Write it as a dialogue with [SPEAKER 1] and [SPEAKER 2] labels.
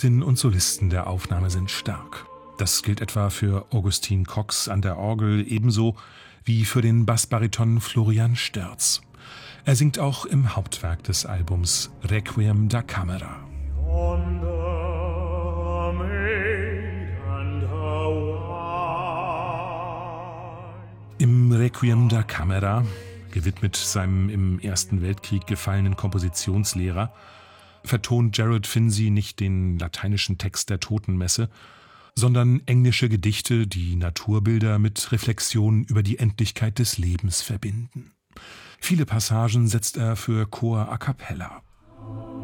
[SPEAKER 1] Solistinnen und Solisten der Aufnahme sind stark. Das gilt etwa für Augustin Cox an der Orgel ebenso wie für den Bassbariton Florian Störz. Er singt auch im Hauptwerk des Albums Requiem da Camera. Im Requiem da Camera, gewidmet seinem im Ersten Weltkrieg gefallenen Kompositionslehrer, vertont Gerald Finzi nicht den lateinischen Text der Totenmesse, sondern englische Gedichte, die Naturbilder mit Reflexionen über die Endlichkeit des Lebens verbinden. Viele Passagen setzt er für Chor a cappella.